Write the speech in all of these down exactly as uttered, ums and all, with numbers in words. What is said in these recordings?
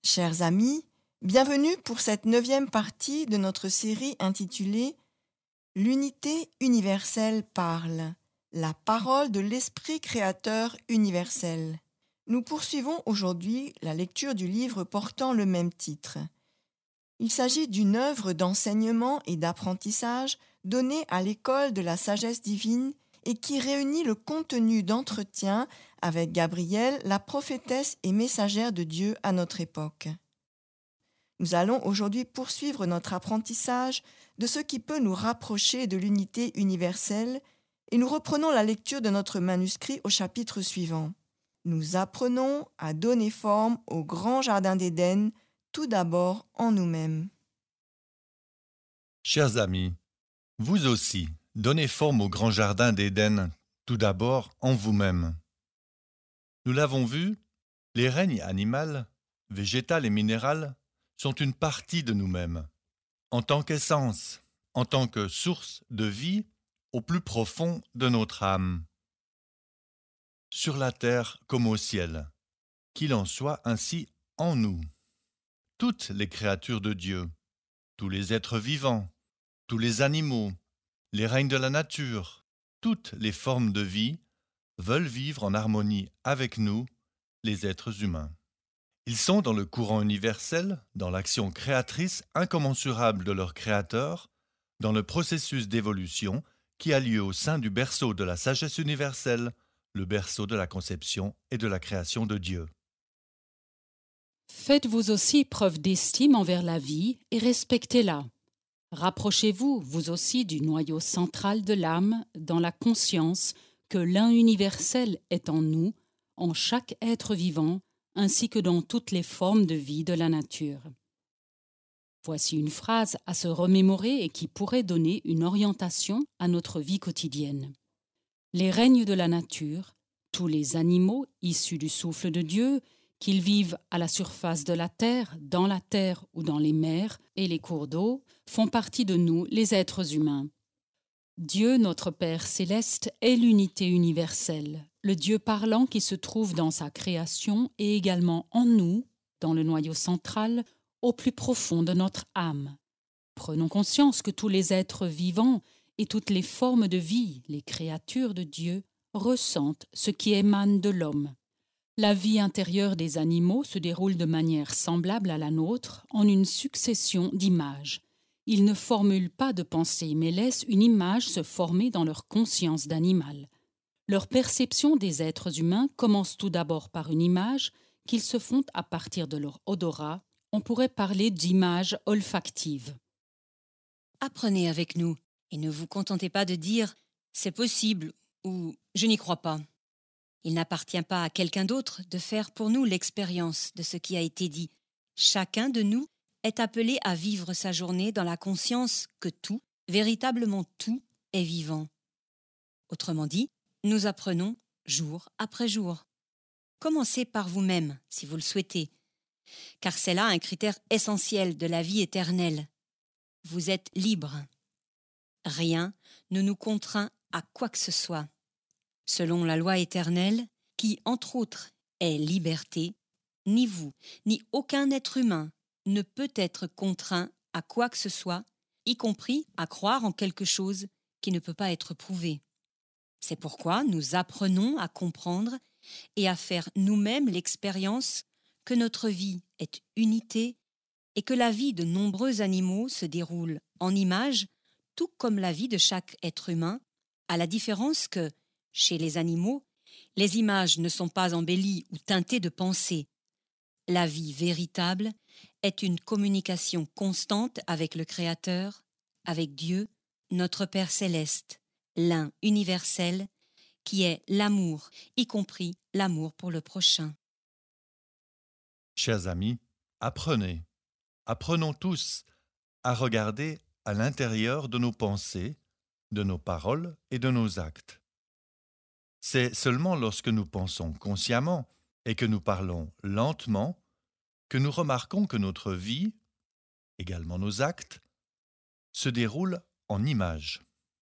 Chers amis, bienvenue pour cette neuvième partie de notre série intitulée « L'unité universelle parle, la parole de l'Esprit créateur universel ». Nous poursuivons aujourd'hui la lecture du livre portant le même titre. Il s'agit d'une œuvre d'enseignement et d'apprentissage donnée à l'école de la sagesse divine et qui réunit le contenu d'entretien avec Gabrielle, la prophétesse et messagère de Dieu à notre époque. Nous allons aujourd'hui poursuivre notre apprentissage de ce qui peut nous rapprocher de l'unité universelle et nous reprenons la lecture de notre manuscrit au chapitre suivant. Nous apprenons à donner forme au grand jardin d'Éden, tout d'abord en nous-mêmes. Chers amis, vous aussi, donnez forme au grand jardin d'Éden, tout d'abord en vous-même. Nous l'avons vu, les règnes animal, végétal et minéral sont une partie de nous-mêmes, en tant qu'essence, en tant que source de vie au plus profond de notre âme. Sur la terre comme au ciel, qu'il en soit ainsi en nous. Toutes les créatures de Dieu, tous les êtres vivants, tous les animaux, les règnes de la nature, toutes les formes de vie veulent vivre en harmonie avec nous, les êtres humains. Ils sont dans le courant universel, dans l'action créatrice incommensurable de leur Créateur, dans le processus d'évolution qui a lieu au sein du berceau de la sagesse universelle, le berceau de la conception et de la création de Dieu. Faites-vous aussi preuve d'estime envers la vie et respectez-la. Rapprochez-vous, vous aussi, du noyau central de l'âme dans la conscience que l'un universel est en nous, en chaque être vivant, ainsi que dans toutes les formes de vie de la nature. Voici une phrase à se remémorer et qui pourrait donner une orientation à notre vie quotidienne. Les règnes de la nature, tous les animaux issus du souffle de Dieu, qu'ils vivent à la surface de la terre, dans la terre ou dans les mers et les cours d'eau, font partie de nous, les êtres humains. Dieu, notre Père céleste, est l'unité universelle, le Dieu parlant qui se trouve dans sa création et également en nous, dans le noyau central, au plus profond de notre âme. Prenons conscience que tous les êtres vivants et toutes les formes de vie, les créatures de Dieu, ressentent ce qui émane de l'homme. La vie intérieure des animaux se déroule de manière semblable à la nôtre en une succession d'images. Ils ne formulent pas de pensée, mais laissent une image se former dans leur conscience d'animal. Leur perception des êtres humains commence tout d'abord par une image qu'ils se font à partir de leur odorat. On pourrait parler d'image olfactive. Apprenez avec nous et ne vous contentez pas de dire « c'est possible » ou « je n'y crois pas ». Il n'appartient pas à quelqu'un d'autre de faire pour nous l'expérience de ce qui a été dit. Chacun de nous est appelé à vivre sa journée dans la conscience que tout, véritablement tout, est vivant. Autrement dit, nous apprenons jour après jour. Commencez par vous-même, si vous le souhaitez, car c'est là un critère essentiel de la vie éternelle. Vous êtes libre. Rien ne nous contraint à quoi que ce soit. Selon la loi éternelle, qui, entre autres, est liberté, ni vous, ni aucun être humain ne peut être contraint à quoi que ce soit, y compris à croire en quelque chose qui ne peut pas être prouvé. C'est pourquoi nous apprenons à comprendre et à faire nous-mêmes l'expérience que notre vie est unité et que la vie de nombreux animaux se déroule en images, tout comme la vie de chaque être humain, à la différence que, chez les animaux, les images ne sont pas embellies ou teintées de pensée. La vie véritable est une communication constante avec le Créateur, avec Dieu, notre Père céleste, l'un universel, qui est l'amour, y compris l'amour pour le prochain. Chers amis, apprenez, apprenons tous à regarder à l'intérieur de nos pensées, de nos paroles et de nos actes. C'est seulement lorsque nous pensons consciemment et que nous parlons lentement que nous remarquons que notre vie, également nos actes, se déroulent en images.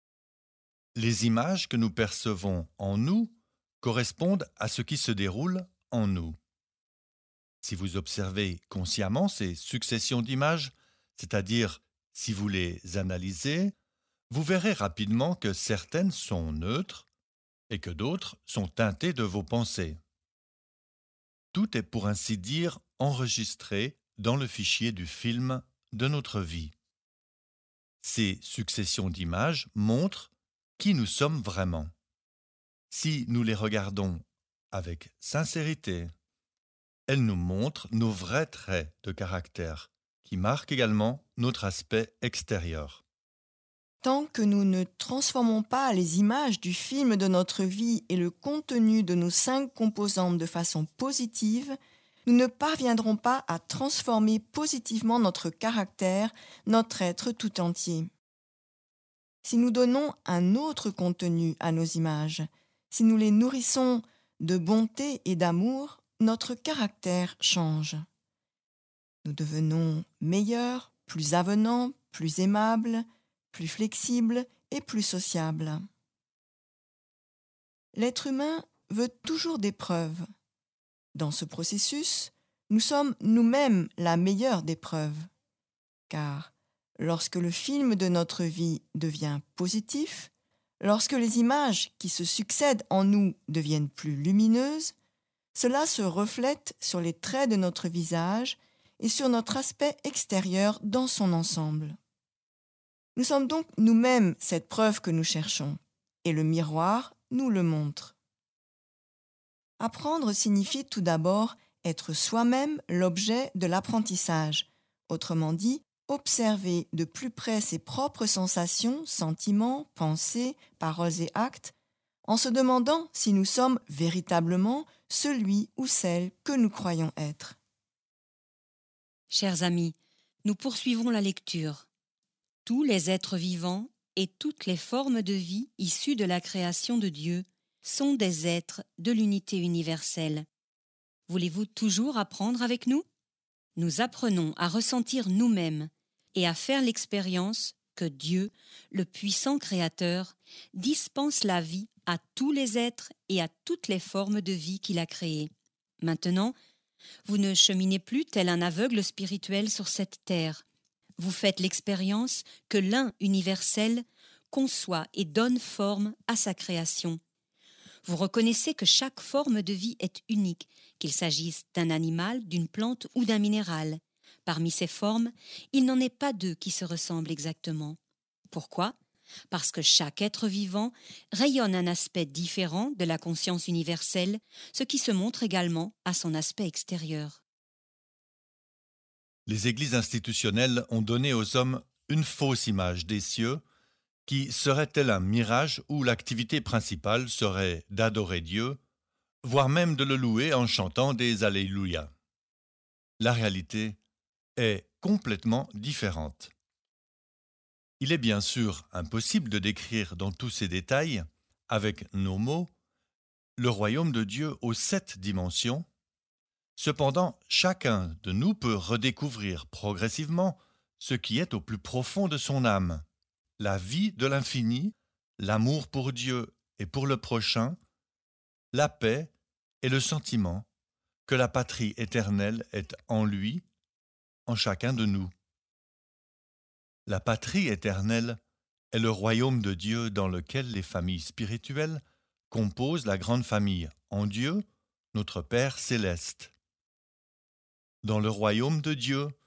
Les images que nous percevons en nous correspondent à ce qui se déroule en nous. si vous observez consciemment ces successions d'images, c'est-à-dire si vous les analysez, vous verrez rapidement que certaines sont neutres et que d'autres sont teintées de vos pensées. Tout est pour ainsi dire enregistré dans le fichier du film de notre vie. Ces successions d'images montrent qui nous sommes vraiment. Si nous les regardons avec sincérité, elles nous montrent nos vrais traits de caractère, qui marquent également notre aspect extérieur. Tant que nous ne transformons pas les images du film de notre vie et le contenu de nos cinq composantes de façon positive, nous ne parviendrons pas à transformer positivement notre caractère, notre être tout entier. Si nous donnons un autre contenu à nos images, si nous les nourrissons de bonté et d'amour, notre caractère change. Nous devenons meilleurs, plus avenants, plus aimables, plus flexibles et plus sociables. L'être humain veut toujours des preuves. Dans ce processus, nous sommes nous-mêmes la meilleure des preuves. Car lorsque le film de notre vie devient positif, lorsque les images qui se succèdent en nous deviennent plus lumineuses, cela se reflète sur les traits de notre visage et sur notre aspect extérieur dans son ensemble. Nous sommes donc nous-mêmes cette preuve que nous cherchons, et le miroir nous le montre. Apprendre signifie tout d'abord être soi-même l'objet de l'apprentissage, autrement dit, observer de plus près ses propres sensations, sentiments, pensées, paroles et actes, en se demandant si nous sommes véritablement celui ou celle que nous croyons être. Chers amis, nous poursuivons la lecture. Tous les êtres vivants et toutes les formes de vie issues de la création de Dieu sont des êtres de l'unité universelle. Voulez-vous toujours apprendre avec nous? Nous apprenons à ressentir nous-mêmes et à faire l'expérience que Dieu, le puissant Créateur, dispense la vie à tous les êtres et à toutes les formes de vie qu'il a créées. Maintenant, vous ne cheminez plus tel un aveugle spirituel sur cette terre. Vous faites l'expérience que l'un universel conçoit et donne forme à sa création. Vous reconnaissez que chaque forme de vie est unique, qu'il s'agisse d'un animal, d'une plante ou d'un minéral. Parmi ces formes, il n'en est pas deux qui se ressemblent exactement. Pourquoi ? Parce que chaque être vivant rayonne un aspect différent de la conscience universelle, ce qui se montre également à son aspect extérieur. Les églises institutionnelles ont donné aux hommes une fausse image des cieux, qui serait-elle un mirage où l'activité principale serait d'adorer Dieu, voire même de le louer en chantant des Alléluia. La réalité est complètement différente. Il est bien sûr impossible de décrire dans tous ses détails, avec nos mots, le royaume de Dieu aux sept dimensions. Cependant, chacun de nous peut redécouvrir progressivement ce qui est au plus profond de son âme, la vie de l'infini, l'amour pour Dieu et pour le prochain, la paix et le sentiment que la patrie éternelle est en lui, en chacun de nous. La patrie éternelle est le royaume de Dieu dans lequel les familles spirituelles composent la grande famille en Dieu, notre Père céleste. Dans le royaume de Dieu,